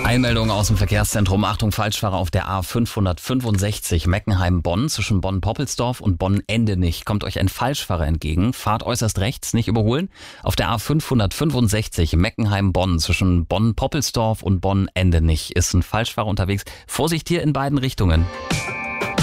Einmeldung aus dem Verkehrszentrum. Achtung, Falschfahrer auf der A565 Meckenheim-Bonn zwischen Bonn-Poppelsdorf und Bonn-Endenich. Kommt euch ein Falschfahrer entgegen. Fahrt äußerst rechts, nicht überholen. Auf der A565 Meckenheim-Bonn zwischen Bonn-Poppelsdorf und Bonn-Endenich ist ein Falschfahrer unterwegs. Vorsicht hier in beiden Richtungen.